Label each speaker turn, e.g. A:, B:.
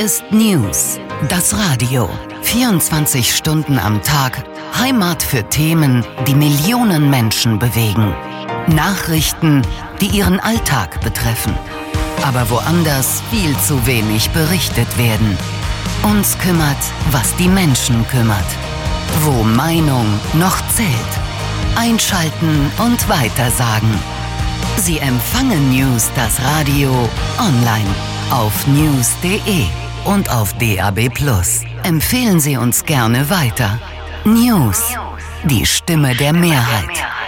A: ist News, das Radio. 24 Stunden am Tag, Heimat für Themen, die Millionen Menschen bewegen. Nachrichten, die ihren Alltag betreffen. Aber woanders viel zu wenig berichtet werden. Uns kümmert, was die Menschen kümmert. Wo Meinung noch zählt. Einschalten und weitersagen. Sie empfangen News, das Radio, online auf news.de und auf DAB+. Empfehlen Sie uns gerne weiter. News, die Stimme der Mehrheit.